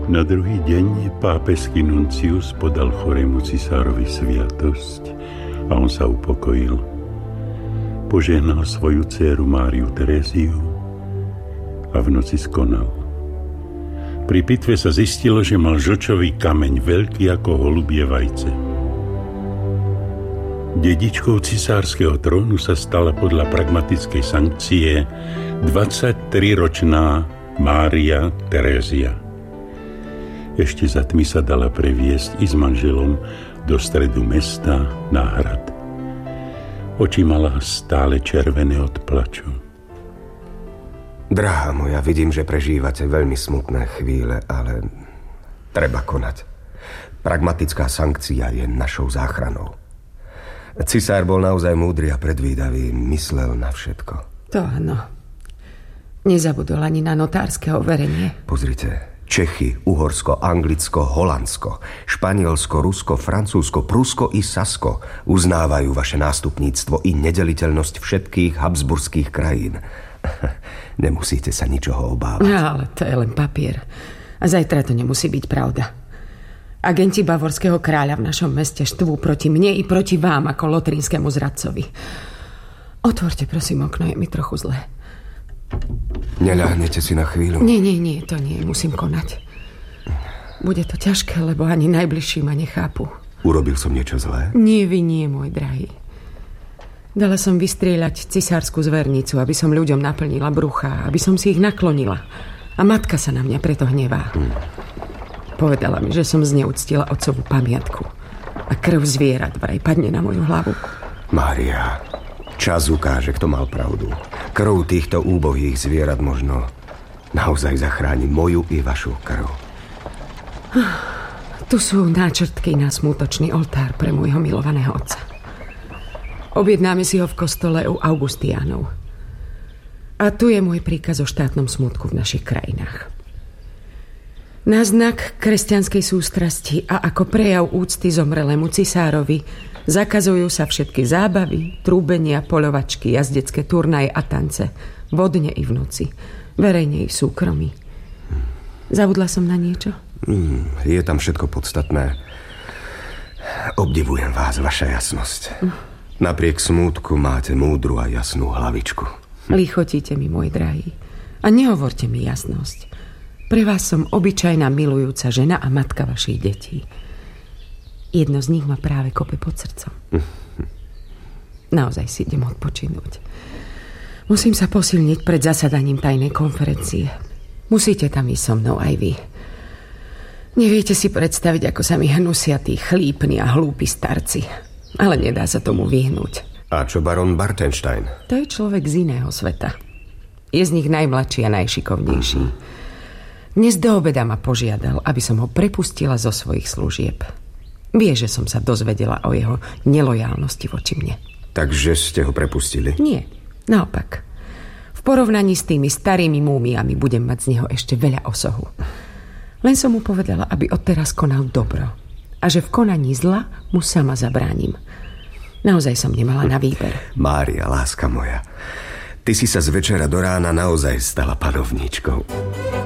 Na druhý deň pápežský nuncius podal chorému cisárovi sviatosť a on sa upokojil. Požehnal svoju dcéru Máriu Teréziu a v noci skonal. Pri pitve sa zistilo, že mal žlčový kameň veľký ako holubie vajce. Dedičkou cisárskeho trónu sa stala podľa pragmatickej sankcie 23-ročná Mária Terézia. Ešte za tmy sa dala previesť i s manželom do stredu mesta na hrad. Oči mala stále červené od plaču. Drahá moja, vidím, že prežívate veľmi smutné chvíle, ale treba konať. Pragmatická sankcia je našou záchranou. Cisár bol naozaj múdry a predvídavý, myslel na všetko. To áno. Nezabudol ani na notárske overenie. Pozrite, Čechy, Uhorsko, Anglicko, Holandsko, Španielsko, Rusko, Francúzsko, Prusko i Sasko uznávajú vaše nástupníctvo i nedeliteľnosť všetkých habsburských krajín. Nemusíte sa ničoho obávať. No, ale to je len papier. A zajtra to nemusí byť pravda. Agenti bavorského kráľa v našom meste štvú proti mne i proti vám ako lotrinskému zradcovi. Otvorte prosím okno, je mi trochu zlé. Neľahnete si na chvíľu? Nie, to nie, musím konať. Bude to ťažké, lebo ani najbližší ma nechápu. Urobil som niečo zlé? Nie, vy nie, môj drahý. Dala som vystrieľať cisárskú zvernicu, aby som ľuďom naplnila brucha, aby som si ich naklonila. A matka sa na mňa preto hnevá. Povedala mi, že som zneúctila otcovú pamiatku. A krv zvierat vraj padne na moju hlavu. Mária, čas ukáže, kto mal pravdu. Krv týchto úbohých zvierat možno naozaj zachráni moju i vašu krv. Tu sú náčrtky na smútočný oltár pre môjho milovaného otca. Objednáme si ho v kostole u Augustiánov. A tu je môj príkaz o štátnom smútku v našich krajinách. Na znak kresťanskej sústrasti a ako prejav úcty zomrelému cisárovi zakazujú sa všetky zábavy, trúbenia, poľovačky, jazdecké turnaje a tance, vodne i v noci, verejne i v súkromí. Zabudla som na niečo? Je tam všetko podstatné. Obdivujem vás, vaša jasnosť. Napriek smútku máte múdru a jasnú hlavičku. Lichotíte mi, môj drahý. A nehovorte mi jasnosť. Pre vás som obyčajná milujúca žena a matka vašich detí. Jedno z nich ma práve kope pod srdcom. Naozaj si idem odpočinúť. Musím sa posilniť pred zasadaním tajnej konferencie. Musíte tam ísť so mnou aj vy. Neviete si predstaviť, ako sa mi hnusia tí chlípni a hlúpi starci. Ale nedá sa tomu vyhnúť. A čo baron Bartenstein? To je človek z iného sveta. Je z nich najmladší a najšikovnejší. Dnes do obeda ma požiadal, aby som ho prepustila zo svojich služieb. Vie, že som sa dozvedela o jeho nelojálnosti voči mne. Takže ste ho prepustili? Nie, naopak. V porovnaní s tými starými múmiami budem mať z neho ešte veľa osohu. Len som mu povedala, aby odteraz konal dobro. A že v konaní zla mu sama zabránim. Naozaj som nemala na výber. Mária, láska moja, ty si sa z večera do rána naozaj stala panovníčkou.